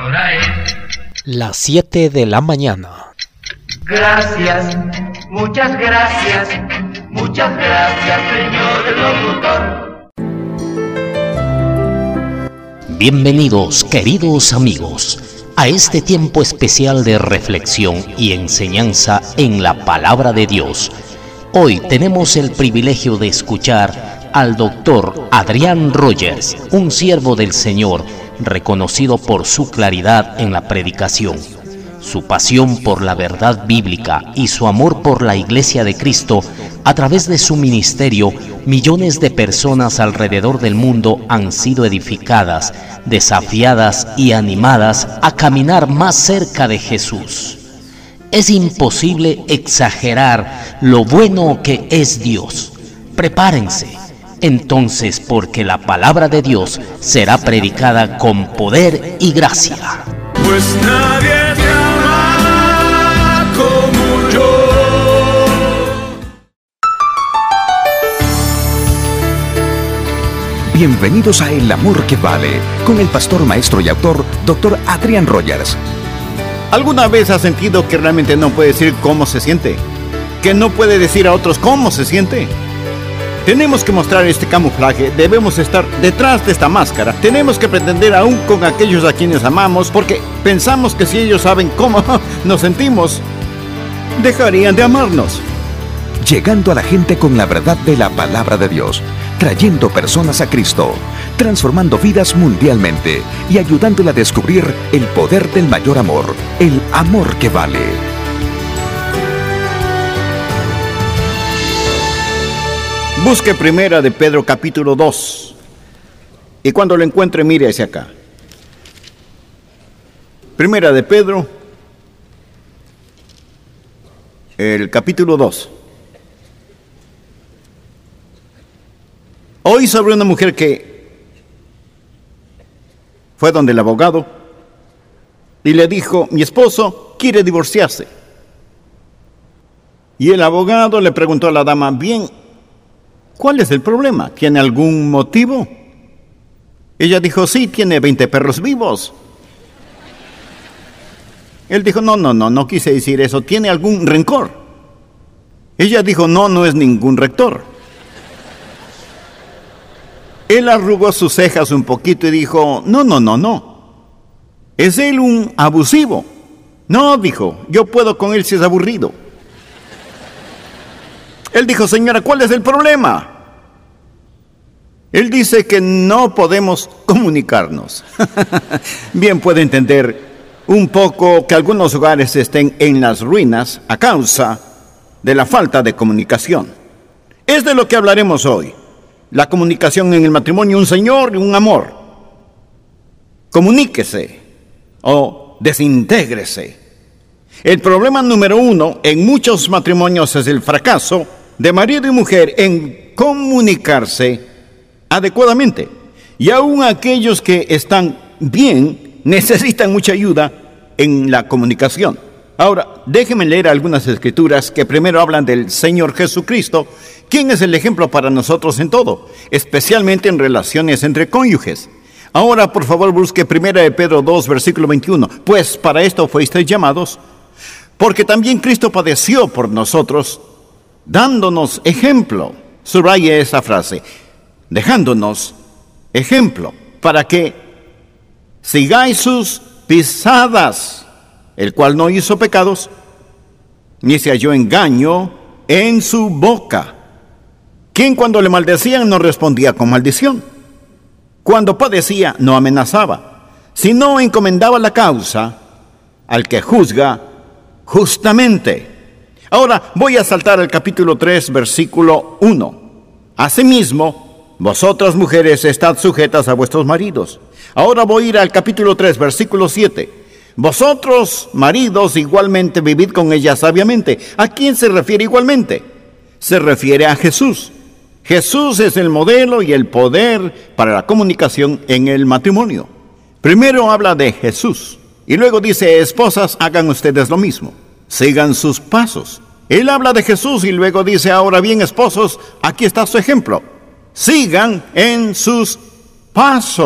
hora es las 7 de la mañana. Gracias, muchas gracias, señor locutor. Bienvenidos, queridos amigos, a este tiempo especial de reflexión y enseñanza en la Palabra de Dios. Hoy tenemos el privilegio de escuchar al doctor Adrián Rogers, un siervo del Señor, reconocido por su claridad en la predicación, su pasión por la verdad bíblica y su amor por la Iglesia de Cristo. A través de su ministerio, millones de personas alrededor del mundo han sido edificadas, desafiadas y animadas a caminar más cerca de Jesús. Es imposible exagerar lo bueno que es Dios. Prepárense entonces, porque la palabra de Dios será predicada con poder y gracia. Pues nadie te ama como yo. Bienvenidos a El Amor que Vale, con el pastor, maestro y autor, Dr. Adrián Rogers. ¿Alguna vez has sentido que realmente no puede decir cómo se siente? ¿Que no puede decir a otros cómo se siente? Tenemos que mostrar este camuflaje, debemos estar detrás de esta máscara. Tenemos que pretender aún con aquellos a quienes amamos, porque pensamos que si ellos saben cómo nos sentimos, dejarían de amarnos. Llegando a la gente con la verdad de la palabra de Dios, trayendo personas a Cristo, transformando vidas mundialmente y ayudándola a descubrir el poder del mayor amor, el amor que vale. Busque Primera de Pedro capítulo 2 y cuando lo encuentre mire hacia acá. Primera de Pedro, el capítulo 2. Hoy sobre una mujer que fue donde el abogado y le dijo: mi esposo quiere divorciarse. Y el abogado le preguntó a la dama: bien, ¿cuál es el problema? ¿Tiene algún motivo? Ella dijo: sí, tiene 20 perros vivos. Él dijo: no quise decir eso. ¿Tiene algún rencor? Ella dijo: no es ningún rencor. Él arrugó sus cejas un poquito y dijo: no. ¿Es él un abusivo? No, dijo, yo puedo con él si es aburrido. Él dijo: señora, ¿cuál es el problema? Él dice que no podemos comunicarnos. Bien puede entender un poco que algunos hogares estén en las ruinas a causa de la falta de comunicación. Es de lo que hablaremos hoy. La comunicación en el matrimonio, un Señor y un amor. Comuníquese o desintégrese. El problema número 1 en muchos matrimonios es el fracaso de marido y mujer en comunicarse adecuadamente. Y aún aquellos que están bien necesitan mucha ayuda en la comunicación. Ahora, déjenme leer algunas escrituras que primero hablan del Señor Jesucristo, quien es el ejemplo para nosotros en todo, especialmente en relaciones entre cónyuges. Ahora, por favor, busque 1 de Pedro 2, versículo 21. Pues para esto fuisteis llamados, porque también Cristo padeció por nosotros, dándonos ejemplo. Subraye esa frase: dejándonos ejemplo, para que sigáis sus pisadas, el cual no hizo pecados, ni se halló engaño en su boca. Quien cuando le maldecían no respondía con maldición. Cuando padecía no amenazaba, sino encomendaba la causa al que juzga justamente. Ahora voy a saltar al capítulo 3, versículo 1. Asimismo, vosotras mujeres estad sujetas a vuestros maridos. Ahora voy a ir al capítulo 3, versículo 7. Vosotros, maridos, igualmente vivid con ella sabiamente. ¿A quién se refiere igualmente? Se refiere a Jesús. Jesús es el modelo y el poder para la comunicación en el matrimonio. Primero habla de Jesús y luego dice: esposas, hagan ustedes lo mismo, sigan sus pasos. Él habla de Jesús y luego dice: ahora bien, esposos, aquí está su ejemplo, sigan en sus pasos.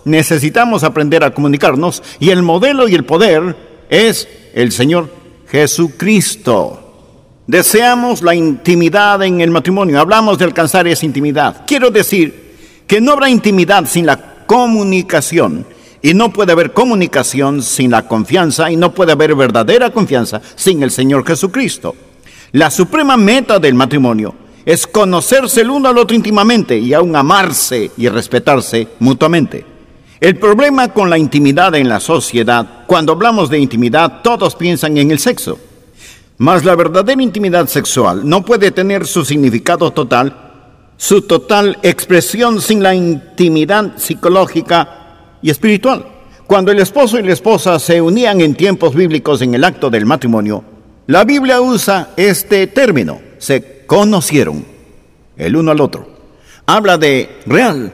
necesitamos aprender a comunicarnos y el modelo y el poder es el Señor Jesucristo. Deseamos la intimidad en el matrimonio. Hablamos de alcanzar esa intimidad. Quiero decir que no habrá intimidad sin la comunicación. Y no puede haber comunicación sin la confianza. Y no puede haber verdadera confianza sin el Señor Jesucristo. La suprema meta del matrimonio es conocerse el uno al otro íntimamente y aún amarse y respetarse mutuamente. El problema con la intimidad en la sociedad, cuando hablamos de intimidad, todos piensan en el sexo. Mas la verdadera intimidad sexual no puede tener su significado total, su total expresión sin la intimidad psicológica y espiritual. Cuando el esposo y la esposa se unían en tiempos bíblicos en el acto del matrimonio, la Biblia usa este término, se conocieron el uno al otro. Habla de real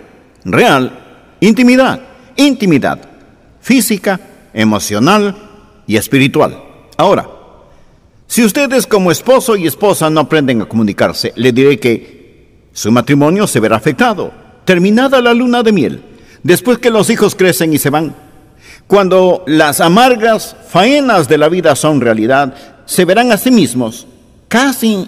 intimidad física, emocional y espiritual. Ahora, si ustedes como esposo y esposa no aprenden a comunicarse, le diré que su matrimonio se verá afectado, terminada la luna de miel, después que los hijos crecen y se van. Cuando las amargas faenas de la vida son realidad, se verán a sí mismos casi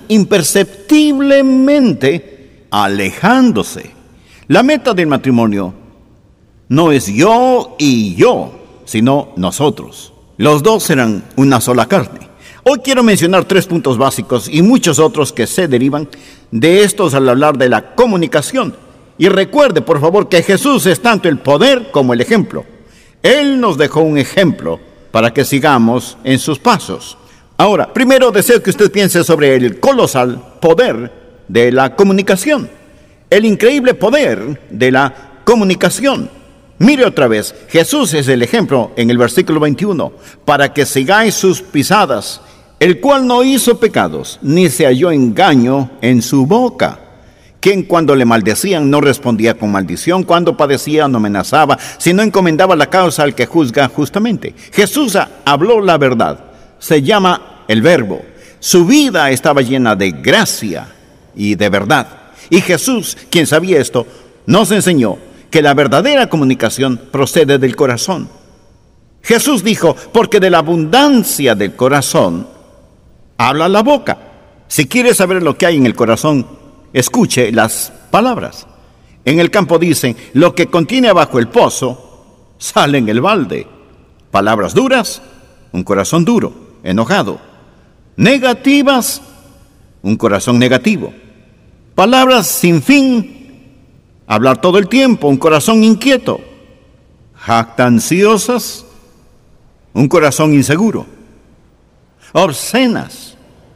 imperceptiblemente alejándose. La meta del matrimonio no es yo y yo, sino nosotros. Los dos serán una sola carne. Hoy quiero mencionar 3 puntos básicos y muchos otros que se derivan de estos al hablar de la comunicación. Y recuerde, por favor, que Jesús es tanto el poder como el ejemplo. Él nos dejó un ejemplo para que sigamos en sus pasos. Ahora, primero deseo que usted piense sobre el colosal poder de la comunicación. El increíble poder de la comunicación. Mire otra vez, Jesús es el ejemplo en el versículo 21, para que sigáis sus pisadas, el cual no hizo pecados, ni se halló engaño en su boca. Quien cuando le maldecían no respondía con maldición, cuando padecía no amenazaba, sino encomendaba la causa al que juzga justamente. Jesús habló la verdad, se llama el Verbo. Su vida estaba llena de gracia y de verdad. Y Jesús, quien sabía esto, nos enseñó que la verdadera comunicación procede del corazón. Jesús dijo, porque de la abundancia del corazón habla la boca. Si quiere saber lo que hay en el corazón, escuche las palabras. En el campo dicen, lo que contiene abajo el pozo, sale en el balde. Palabras duras, un corazón duro, enojado. Negativas, un corazón negativo. Palabras sin fin, hablar todo el tiempo, un corazón inquieto. Jactanciosas, un corazón inseguro. Obscenas,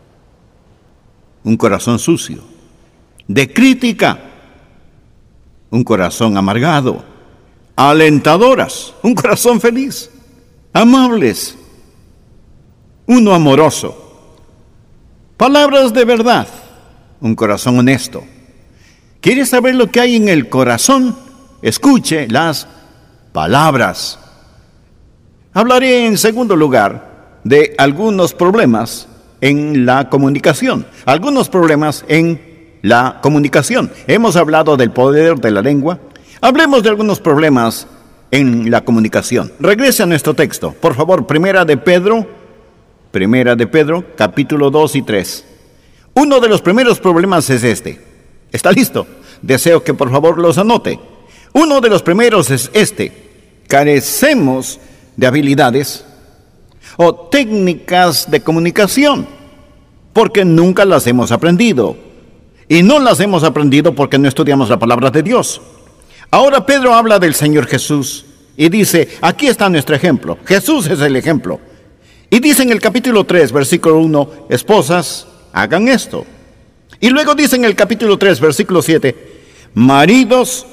un corazón sucio. De crítica, un corazón amargado. Alentadoras, un corazón feliz. Amables, uno amoroso. Palabras de verdad, un corazón honesto. ¿Quiere saber lo que hay en el corazón? Escuche las palabras. Hablaré en segundo lugar de algunos problemas en la comunicación. Algunos problemas en la comunicación. Hemos hablado del poder de la lengua. Hablemos de algunos problemas en la comunicación. Regrese a nuestro texto, por favor. Primera de Pedro, capítulo 2 y 3. Uno de los primeros problemas es este. ¿Está listo? Deseo que por favor los anote. Uno de los primeros es este. Carecemos de habilidades o técnicas de comunicación porque nunca las hemos aprendido. Y no las hemos aprendido porque no estudiamos la palabra de Dios. Ahora Pedro habla del Señor Jesús y dice, aquí está nuestro ejemplo. Jesús es el ejemplo. Y dice en el capítulo 3, versículo 1, esposas, hagan esto. Y luego dice en el capítulo 3, versículo 7, maridos,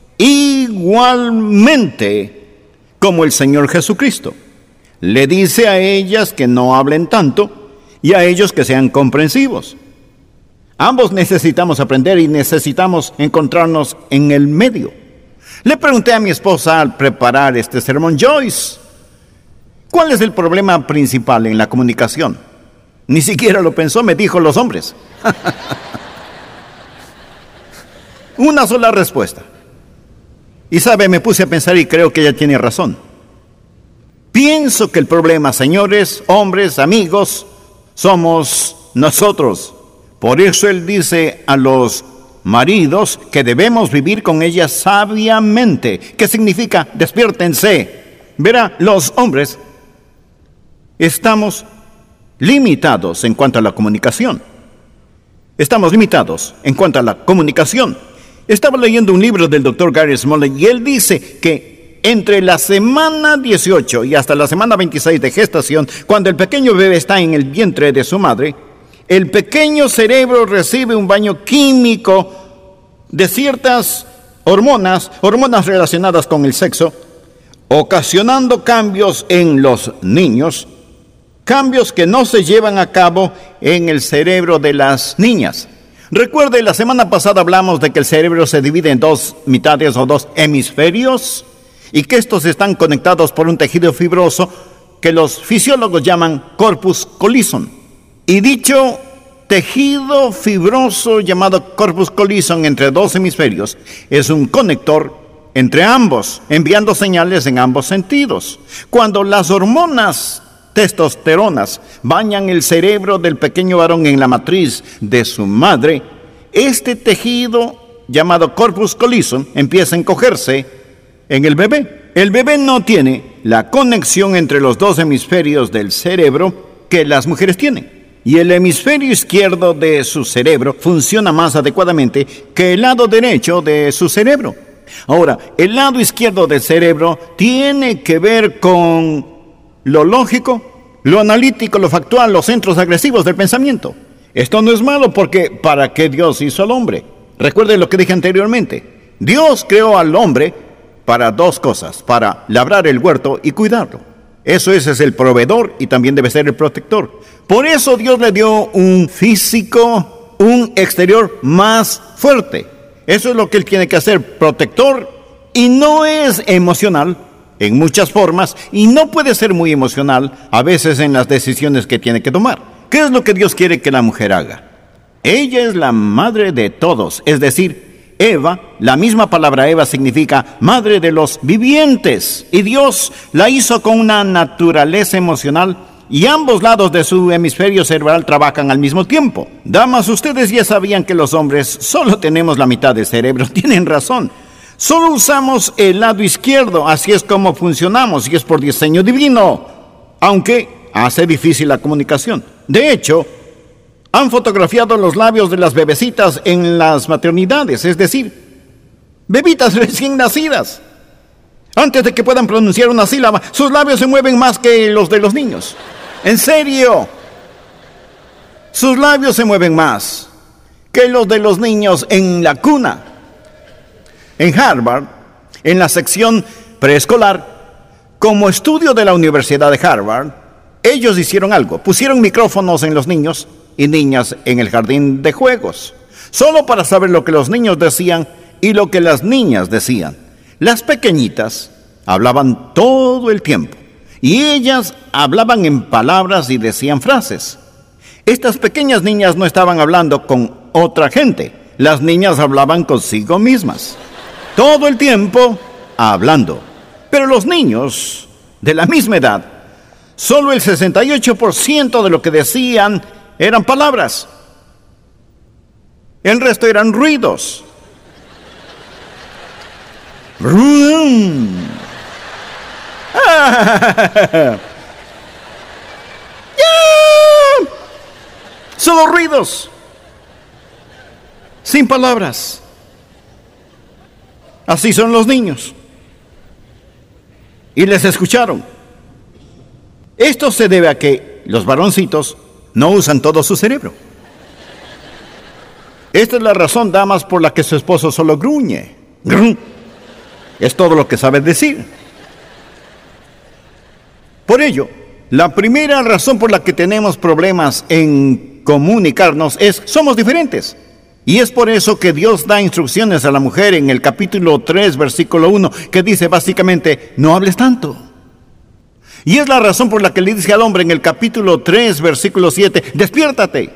igualmente como el Señor Jesucristo. Le dice a ellas que no hablen tanto y a ellos que sean comprensivos. Ambos necesitamos aprender y necesitamos encontrarnos en el medio. Le pregunté a mi esposa al preparar este sermón, Joyce, ¿cuál es el problema principal en la comunicación? Ni siquiera lo pensó, me dijo los hombres. Una sola respuesta. Y sabe, me puse a pensar y creo que ella tiene razón. Pienso que el problema, señores, hombres, amigos, somos nosotros. Por eso él dice a los maridos que debemos vivir con ellas sabiamente. ¿Qué significa? Despiértense. Verá, los hombres estamos limitados en cuanto a la comunicación. Estamos limitados en cuanto a la comunicación. Estaba leyendo un libro del Dr. Gary Smalley y él dice que entre la semana 18 y hasta la semana 26 de gestación, cuando el pequeño bebé está en el vientre de su madre, el pequeño cerebro recibe un baño químico de ciertas hormonas relacionadas con el sexo, ocasionando cambios en los niños, cambios que no se llevan a cabo en el cerebro de las niñas. Recuerde, la semana pasada hablamos de que el cerebro se divide en dos mitades o dos hemisferios y que estos están conectados por un tejido fibroso que los fisiólogos llaman corpus callosum. Y dicho tejido fibroso llamado corpus callosum entre dos hemisferios es un conector entre ambos, enviando señales en ambos sentidos. Cuando las hormonas testosteronas bañan el cerebro del pequeño varón en la matriz de su madre, este tejido llamado corpus callosum empieza a encogerse en el bebé. El bebé no tiene la conexión entre los dos hemisferios del cerebro que las mujeres tienen. Y el hemisferio izquierdo de su cerebro funciona más adecuadamente que el lado derecho de su cerebro. Ahora, el lado izquierdo del cerebro tiene que ver con lo lógico, lo analítico, lo factual, los centros agresivos del pensamiento. Esto no es malo porque ¿para qué Dios hizo al hombre? Recuerden lo que dije anteriormente. Dios creó al hombre para dos cosas: para labrar el huerto y cuidarlo. Eso es el proveedor y también debe ser el protector. Por eso Dios le dio un físico, un exterior más fuerte. Eso es lo que Él tiene que hacer, protector, y no es emocional en muchas formas, y no puede ser muy emocional a veces en las decisiones que tiene que tomar. ¿Qué es lo que Dios quiere que la mujer haga? Ella es la madre de todos, es decir, Eva, la misma palabra Eva significa madre de los vivientes, y Dios la hizo con una naturaleza emocional, y ambos lados de su hemisferio cerebral trabajan al mismo tiempo. Damas, ustedes ya sabían que los hombres solo tenemos la mitad del cerebro. Tienen razón. Solo usamos el lado izquierdo, así es como funcionamos, y es por diseño divino, aunque hace difícil la comunicación. De hecho, han fotografiado los labios de las bebecitas en las maternidades, es decir, bebitas recién nacidas. Antes de que puedan pronunciar una sílaba, sus labios se mueven más que los de los niños. En serio, sus labios se mueven más que los de los niños en la cuna. En Harvard, en la sección preescolar, como estudio de la Universidad de Harvard, ellos hicieron algo. Pusieron micrófonos en los niños y niñas en el jardín de juegos, solo para saber lo que los niños decían y lo que las niñas decían. Las pequeñitas hablaban todo el tiempo y ellas hablaban en palabras y decían frases. Estas pequeñas niñas no estaban hablando con otra gente, las niñas hablaban consigo mismas. Todo el tiempo hablando. Pero los niños de la misma edad, solo el 68% de lo que decían eran palabras. El resto eran ruidos. Solo ruidos, sin palabras. Así son los niños. Y les escucharon. Esto se debe a que los varoncitos no usan todo su cerebro. Esta es la razón, damas, por la que su esposo solo gruñe. Es todo lo que sabe decir. Por ello, la primera razón por la que tenemos problemas en comunicarnos es: somos diferentes. Y es por eso que Dios da instrucciones a la mujer en el capítulo 3, versículo 1, que dice básicamente: no hables tanto. Y es la razón por la que le dice al hombre en el capítulo 3, versículo 7, despiértate.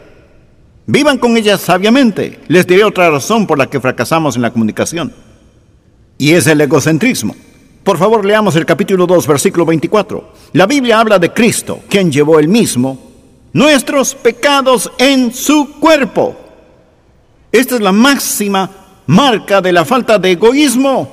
Vivan con ella sabiamente. Les diré otra razón por la que fracasamos en la comunicación. y es el egocentrismo. Por favor, leamos el capítulo 2, versículo 24. La Biblia habla de Cristo, quien llevó él mismo nuestros pecados en su cuerpo. Esta es la máxima marca de la falta de egoísmo.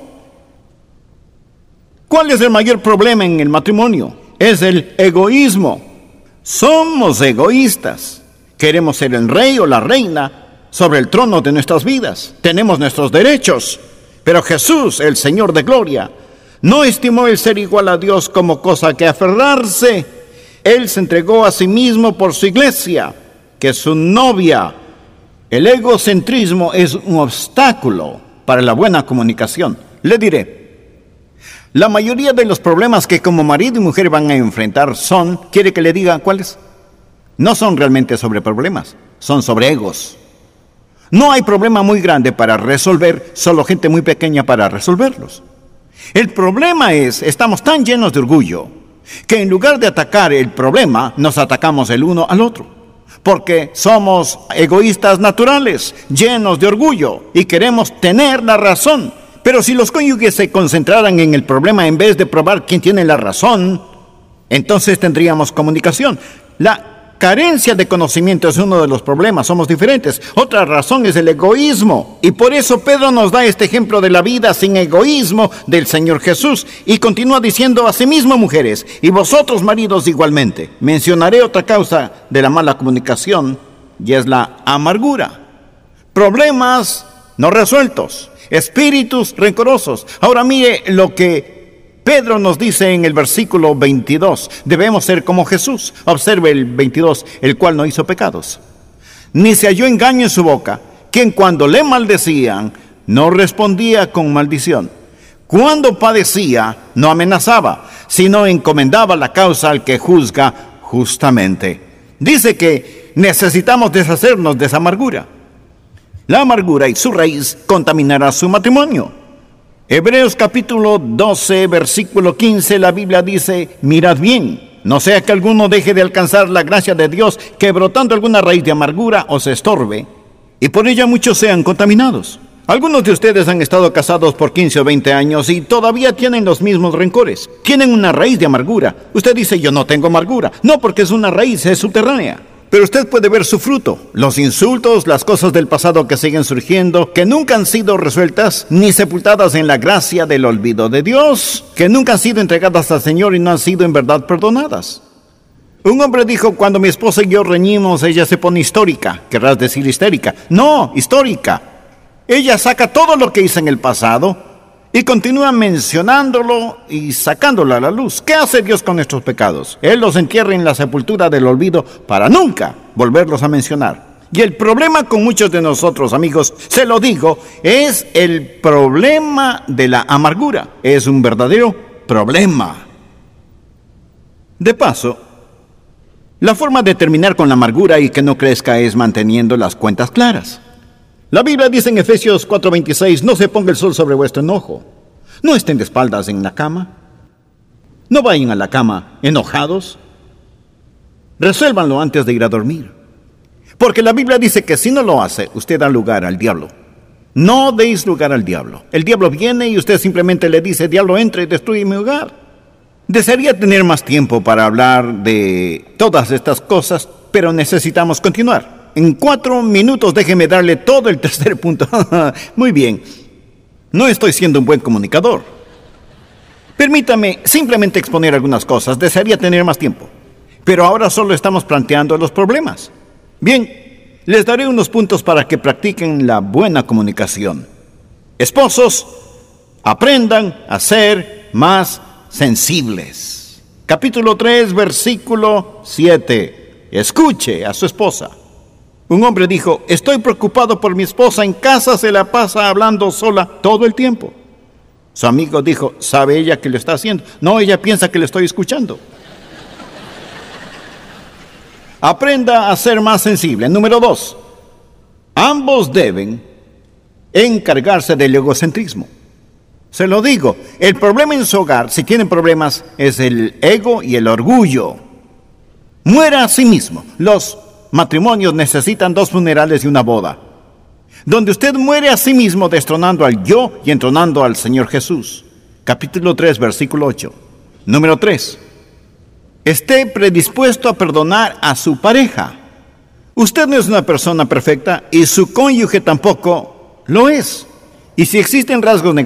¿Cuál es el mayor problema en el matrimonio? Es el egoísmo. Somos egoístas. Queremos ser el rey o la reina sobre el trono de nuestras vidas. Tenemos nuestros derechos. Pero Jesús, el Señor de gloria, no estimó el ser igual a Dios como cosa que aferrarse. Él se entregó a sí mismo por su iglesia, que es su novia. El egocentrismo es un obstáculo para la buena comunicación. Le diré, la mayoría de los problemas que como marido y mujer van a enfrentar ¿quiere que le diga cuáles? No son realmente sobre problemas, son sobre egos. No hay problema muy grande para resolver, solo gente muy pequeña para resolverlos. El problema es, estamos tan llenos de orgullo, que en lugar de atacar el problema, nos atacamos el uno al otro. Porque somos egoístas naturales, llenos de orgullo, y queremos tener la razón. Pero si los cónyuges se concentraran en el problema en vez de probar quién tiene la razón, entonces tendríamos comunicación. La carencia de conocimiento es uno de los problemas, somos diferentes. Otra razón es el egoísmo. Y por eso Pedro nos da este ejemplo de la vida sin egoísmo del Señor Jesús. Y continúa diciendo a sí mismo, mujeres, y vosotros maridos igualmente. Mencionaré otra causa de la mala comunicación, y es la amargura. Problemas no resueltos, espíritus rencorosos. Ahora mire lo que Pedro nos dice en el versículo 22, debemos ser como Jesús. Observe el 22, el cual no hizo pecados, ni se halló engaño en su boca, quien cuando le maldecían, no respondía con maldición. Cuando padecía, no amenazaba, sino encomendaba la causa al que juzga justamente. Dice que necesitamos deshacernos de esa amargura. La amargura y su raíz contaminará su matrimonio. Hebreos capítulo 12, versículo 15, la Biblia dice, mirad bien, no sea que alguno deje de alcanzar la gracia de Dios, que brotando alguna raíz de amargura os estorbe, y por ella muchos sean contaminados. Algunos de ustedes han estado casados por 15 o 20 años y todavía tienen los mismos rencores. Tienen una raíz de amargura. Usted dice, yo no tengo amargura. No, porque es una raíz, es subterránea. Pero usted puede ver su fruto, los insultos, las cosas del pasado que siguen surgiendo, que nunca han sido resueltas ni sepultadas en la gracia del olvido de Dios, que nunca han sido entregadas al Señor y no han sido en verdad perdonadas. Un hombre dijo, cuando mi esposa y yo reñimos, ella se pone histórica. ¿Querrás decir histérica? No, histórica. Ella saca todo lo que hizo en el pasado y continúa mencionándolo y sacándolo a la luz. ¿Qué hace Dios con nuestros pecados? Él los entierra en la sepultura del olvido para nunca volverlos a mencionar. Y el problema con muchos de nosotros, amigos, se lo digo, es el problema de la amargura. Es un verdadero problema. De paso, la forma de terminar con la amargura y que no crezca es manteniendo las cuentas claras. La Biblia dice en Efesios 4:26, no se ponga el sol sobre vuestro enojo. No estén de espaldas en la cama. No vayan a la cama enojados. Resuélvanlo antes de ir a dormir. Porque la Biblia dice que si no lo hace, usted da lugar al diablo. No deis lugar al diablo. El diablo viene y usted simplemente le dice, diablo, entra y destruye mi hogar. Desearía tener más tiempo para hablar de todas estas cosas, pero necesitamos continuar. En 4 minutos déjeme darle todo el tercer punto. Muy bien. No estoy siendo un buen comunicador. Permítame simplemente exponer algunas cosas. Desearía tener más tiempo. Pero ahora solo estamos planteando los problemas. Bien, les daré unos puntos para que practiquen la buena comunicación. Esposos, aprendan a ser más sensibles. Capítulo 3, versículo 7. Escuche a su esposa. Un hombre dijo, estoy preocupado por mi esposa, en casa se la pasa hablando sola todo el tiempo. Su amigo dijo, ¿sabe ella que lo está haciendo? No, ella piensa que le estoy escuchando. Aprenda a ser más sensible. Número 2, ambos deben encargarse del egocentrismo. Se lo digo, el problema en su hogar, si tienen problemas, es el ego y el orgullo. Muera a sí mismo. Los matrimonios necesitan 2 funerales y una boda. donde usted muere a sí mismo destronando al yo y entronando al Señor Jesús. Capítulo 3, versículo 8. Número 3. Esté predispuesto a perdonar a su pareja. Usted no es una persona perfecta y su cónyuge tampoco lo es. Y si existen rasgos negativos,